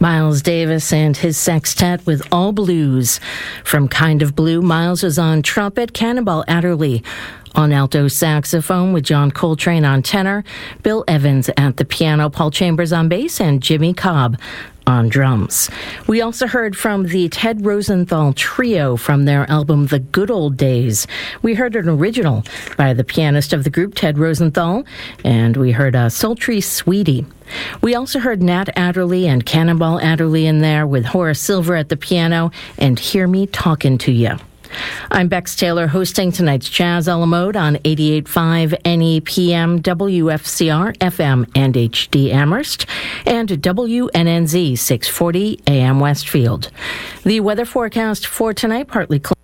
Miles Davis and his sextet with All Blues. From Kind of Blue, Miles is on trumpet, Cannonball Adderley on alto saxophone with John Coltrane on tenor, Bill Evans at the piano, Paul Chambers on bass, and Jimmy Cobb on drums. We also heard from the Ted Rosenthal Trio from their album The Good Old Days. We heard an original by the pianist of the group, Ted Rosenthal, and we heard a sultry Sweetie. We also heard Nat Adderley and Cannonball Adderley in there with Horace Silver at the piano and Hear Me Talkin' to Ya. I'm Bex Taylor, hosting tonight's Jazz a la Mode on 88.5 NEPM, WFCR, FM, and HD Amherst, and WNNZ 640 AM Westfield. The weather forecast for tonight, partly cloudy.